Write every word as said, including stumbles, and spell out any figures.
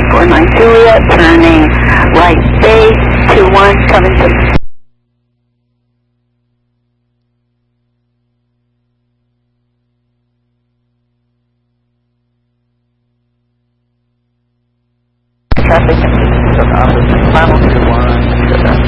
four nine Juliet, turning right base, two one, coming to... Traffic and final